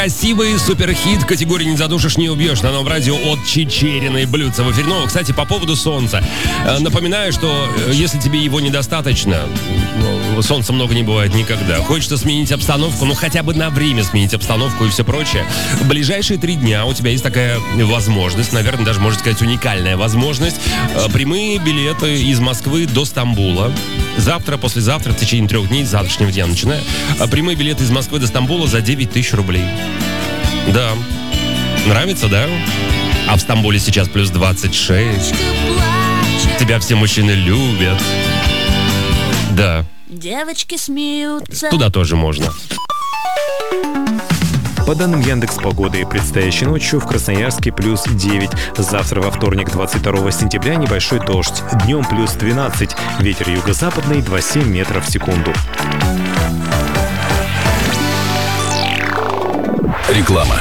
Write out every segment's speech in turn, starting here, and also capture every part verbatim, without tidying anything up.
Красивый суперхит категории «Не задушишь, не убьешь» на Новом радио от Чичериной Блюдца в эфире. Ну, кстати, по поводу солнца. Напоминаю, что если тебе его недостаточно, ну, солнца много не бывает никогда. Хочется сменить обстановку, ну хотя бы на время сменить обстановку и все прочее. В ближайшие три дня у тебя есть такая возможность, наверное, даже, можно сказать, уникальная возможность. Прямые билеты из Москвы до Стамбула. Завтра, послезавтра, в течение трех дней, с завтрашнего дня начиная. Прямые билеты из Москвы до Стамбула за девять тысяч рублей. Да. Нравится, да? А в Стамбуле сейчас плюс двадцать шесть. Тебя все мужчины любят. Да. Девочки смеются. Туда тоже можно. По данным Яндекс.Погоды, предстоящей ночью в Красноярске плюс девять. Завтра, во вторник, двадцать второго сентября, небольшой дождь. Днем плюс двенадцать. Ветер юго-западный два целых семь метров в секунду. Реклама.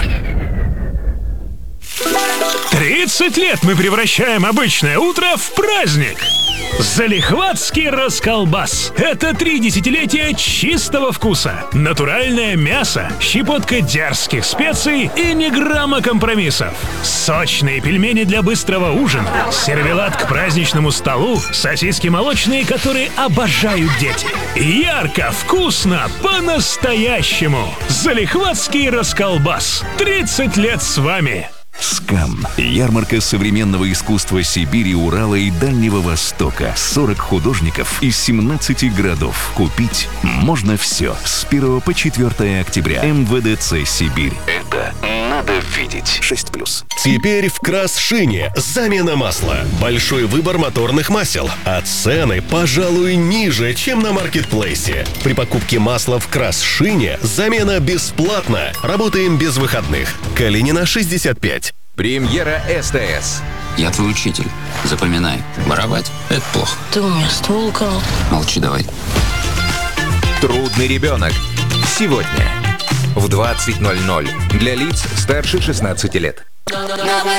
тридцать лет мы превращаем обычное утро в праздник. Залихватский расколбас. Это три десятилетия чистого вкуса. Натуральное мясо, щепотка дерзких специй и ни грамма компромиссов. Сочные пельмени для быстрого ужина, сервелат к праздничному столу, сосиски молочные, которые обожают дети. Ярко, вкусно, по-настоящему. Залихватский расколбас. тридцать лет с вами. СКАМ. Ярмарка современного искусства Сибири, Урала и Дальнего Востока. сорок художников из семнадцати городов. Купить можно все. С первого по четвёртое октября. МВДЦ Сибирь. Это надо видеть. шесть плюс. Теперь в Красшине замена масла. Большой выбор моторных масел. А цены, пожалуй, ниже, чем на маркетплейсе. При покупке масла в Красшине замена бесплатна. Работаем без выходных. Калинина, шестьдесят пять. Премьера СТС. Я твой учитель. Запоминай. Воровать — это плохо. Ты у меня ствол украл. Молчи давай. Трудный ребенок. Сегодня в двадцать ноль ноль. Для лиц старше шестнадцати лет.